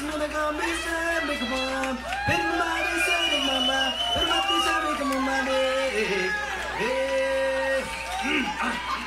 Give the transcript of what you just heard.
gonna come be sad, make a bomb. Everybody said it, mama. Everybody said, make a mama. Hey, hey.